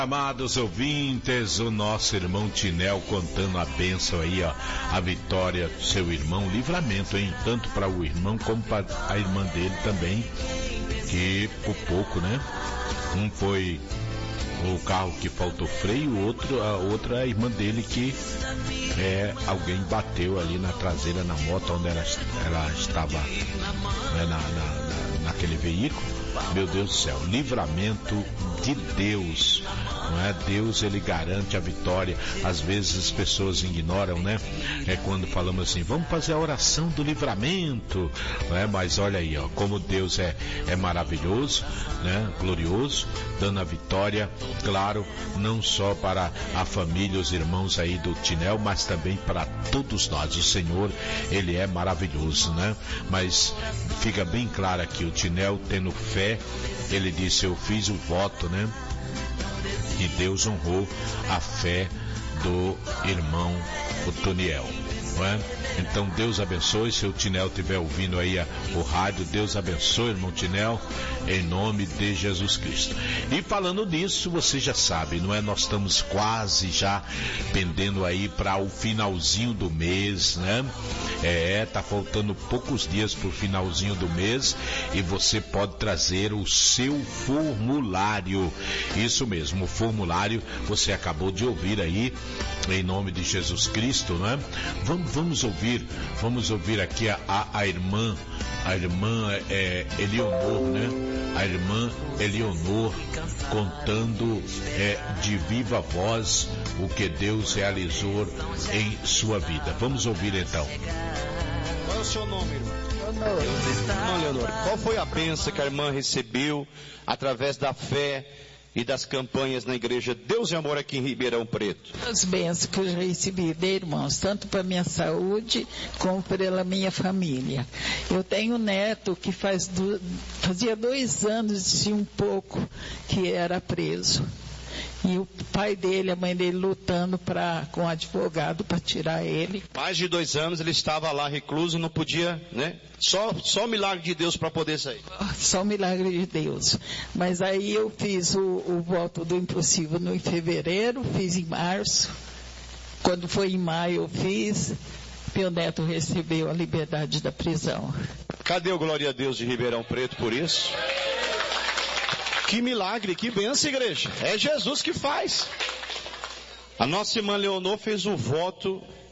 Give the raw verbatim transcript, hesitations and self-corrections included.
Amados ouvintes, o nosso irmão Tinel contando a bênção aí, ó, a vitória do seu irmão, livramento, hein? Tanto para o irmão como para a irmã dele também, que por pouco, né? Um foi o carro que faltou freio, o outro, a outra a irmã dele que é, alguém bateu ali na traseira, na moto onde ela, ela estava, né, na, na, naquele veículo. Meu Deus do céu, livramento de Deus, não é? Deus, ele garante a vitória. Às vezes as pessoas ignoram, né? É quando falamos assim, vamos fazer a oração do livramento, não é? Mas olha aí, ó, como Deus é, é maravilhoso, né? Glorioso, dando a vitória, claro, não só para a família, os irmãos aí do Tinel, mas também para todos nós. O Senhor, ele é maravilhoso, né? Mas fica bem claro aqui, o Tinel tendo fé, ele disse, eu fiz o voto, né? E Deus honrou a fé do irmão Otoniel, não é? Então Deus abençoe. Se o Tinel estiver ouvindo aí a, o rádio, Deus abençoe, irmão Tinel, em nome de Jesus Cristo. E falando nisso, você já sabe, não é? Nós estamos quase já pendendo aí para o finalzinho do mês, né? É, tá faltando poucos dias pro finalzinho do mês e você pode trazer o seu formulário. Isso mesmo, o formulário você acabou de ouvir aí, em nome de Jesus Cristo, né? Vamos, vamos ouvir, vamos ouvir aqui a, a, a irmã, a irmã é, Eleonor, né? A irmã Eleonor contando é, de viva voz o que Deus realizou em sua vida. Vamos ouvir então. Qual é o seu nome, irmã? Irmã Leonor, qual foi a bênção que a irmã recebeu através da fé e das campanhas na igreja Deus e Amor aqui em Ribeirão Preto? As bênçãos que eu já recebi de irmãos, tanto para minha saúde como pela minha família. Eu tenho um neto que faz do, fazia dois anos e um pouco que era preso. E o pai dele, a mãe dele lutando pra, com o advogado para tirar ele. Mais de dois anos ele estava lá recluso, não podia, né? Só, só o milagre de Deus para poder sair. Só o milagre de Deus. Mas aí eu fiz o, o voto do impossível no, em fevereiro, fiz em março. Quando foi em maio eu fiz, meu neto recebeu a liberdade da prisão. Cadê o glória a Deus de Ribeirão Preto por isso? Que milagre, que bênção, igreja. É Jesus que faz. A nossa irmã Leonor fez o voto